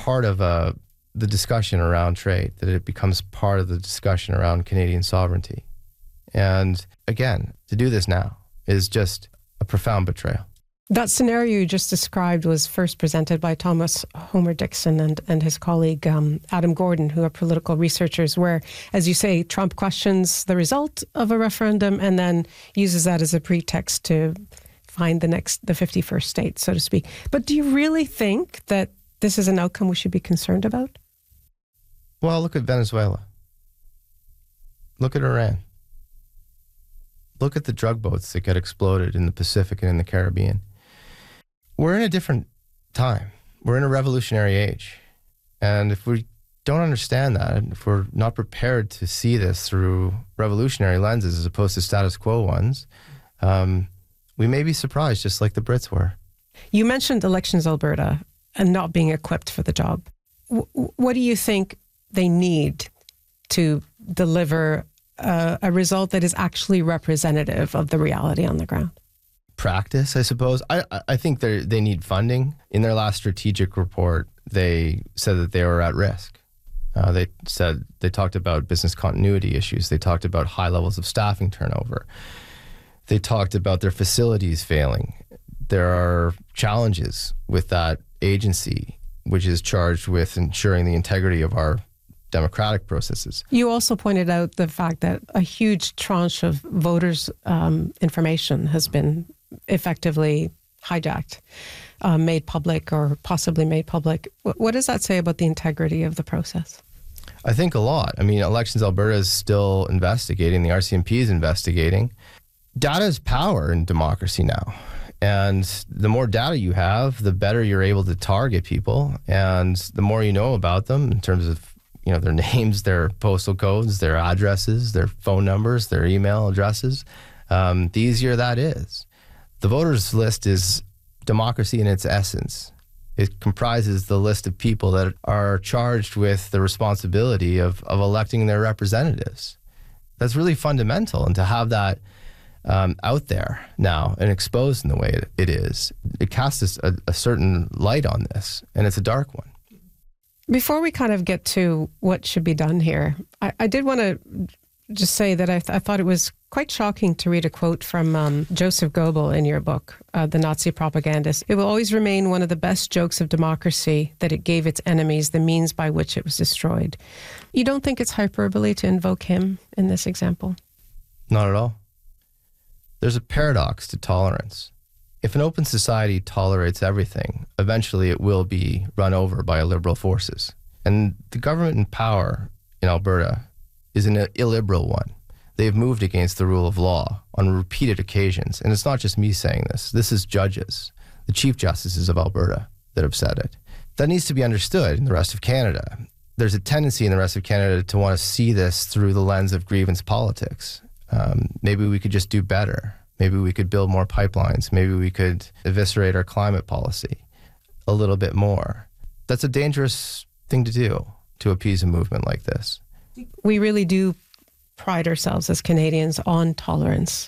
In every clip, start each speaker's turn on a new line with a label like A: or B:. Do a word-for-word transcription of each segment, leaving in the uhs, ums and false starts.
A: part of uh, the discussion around trade, that it becomes part of the discussion around Canadian sovereignty. And again, to do this now is just a profound betrayal.
B: That scenario you just described was first presented by Thomas Homer Dixon and, and his colleague um, Adam Gordon, who are political researchers, where, as you say, Trump questions the result of a referendum and then uses that as a pretext to find the next, the fifty-first state, so to speak. But do you really think that this is an outcome we should be concerned about?
A: Well, look at Venezuela. Look at Iran. Look at the drug boats that get exploded in the Pacific and in the Caribbean. We're in a different time. We're in a revolutionary age. And if we don't understand that, if we're not prepared to see this through revolutionary lenses as opposed to status quo ones, um, we may be surprised, just like the Brits were.
B: You mentioned Elections Alberta and not being equipped for the job. W- what do you think they need to deliver uh, a result that is actually representative of the reality on the ground?
A: Practice, I suppose. I, I think they they need funding. In their last strategic report, they said that they were at risk. Uh, they said they talked about business continuity issues. They talked about high levels of staffing turnover. They talked about their facilities failing. There are challenges with that agency, which is charged with ensuring the integrity of our democratic processes.
B: You also pointed out the fact that a huge tranche of voters' um, information has been effectively hijacked, uh, made public or possibly made public. What does that say about the integrity of the process?
A: I think a lot. I mean, Elections Alberta is still investigating. The R C M P is investigating. Data is power in democracy now. And the more data you have, the better you're able to target people. And the more you know about them in terms of, you know, their names, their postal codes, their addresses, their phone numbers, their email addresses, um, the easier that is. The voters list is democracy in its essence. It comprises the list of people that are charged with the responsibility of, of electing their representatives. That's really fundamental. And to have that um, out there now and exposed in the way it, it is, it casts a, a certain light on this, and it's a dark one.
B: Before we kind of get to what should be done here, I, I did want to just say that I, th- I thought it was quite shocking to read a quote from um, Joseph Goebbels in your book, uh, The Nazi Propagandist. It will always remain one of the best jokes of democracy that it gave its enemies the means by which it was destroyed. You don't think it's hyperbole to invoke him in this example?
A: Not at all. There's a paradox to tolerance. If an open society tolerates everything, eventually it will be run over by illiberal forces. And the government in power in Alberta is an illiberal one. They've moved against the rule of law on repeated occasions. And it's not just me saying this. This is judges, the chief justices of Alberta, that have said it. That needs to be understood in the rest of Canada. There's a tendency in the rest of Canada to want to see this through the lens of grievance politics. Um, maybe we could just do better. Maybe we could build more pipelines. Maybe we could eviscerate our climate policy a little bit more. That's a dangerous thing to do, to appease a movement like this.
B: We really do pride ourselves as Canadians on tolerance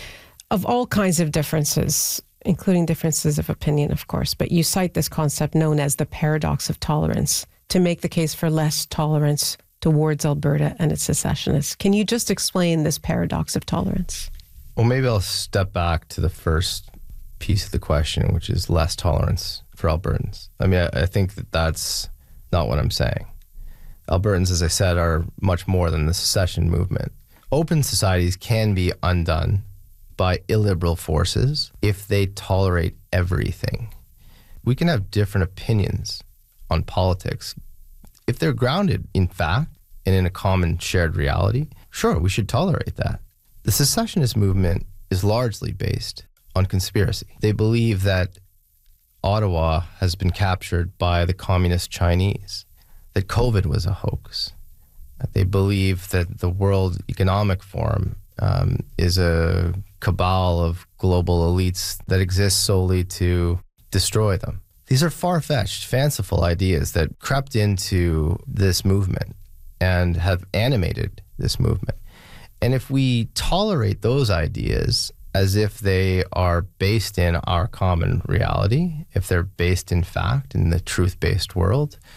B: of all kinds of differences, including differences of opinion, of course. But you cite this concept known as the paradox of tolerance to make the case for less tolerance towards Alberta and its secessionists. Can you just explain this paradox of tolerance?
A: Well, maybe I'll step back to the first piece of the question, which is less tolerance for Albertans. I mean, I, I think that that's not what I'm saying. Albertans, as I said, are much more than the secession movement. Open societies can be undone by illiberal forces if they tolerate everything. We can have different opinions on politics. If they're grounded in fact and in a common shared reality, sure, we should tolerate that. The secessionist movement is largely based on conspiracy. They believe that Ottawa has been captured by the communist Chinese, that COVID was a hoax. They believe that the World Economic Forum um, is a cabal of global elites that exists solely to destroy them. These are far-fetched, fanciful ideas that crept into this movement and have animated this movement. And if we tolerate those ideas as if they are based in our common reality, if they're based in fact in the truth-based world,